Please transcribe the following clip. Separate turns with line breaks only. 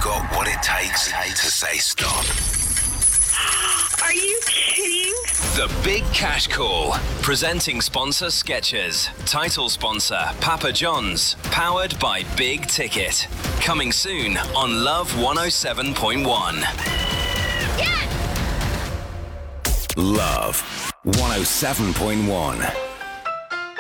got what it takes to say stop.
Are you kidding?
The Big Cash Call. Presenting sponsor Skechers. Title sponsor Papa John's. Powered by Big Ticket. Coming soon on Love 107.1.
Love 107.1.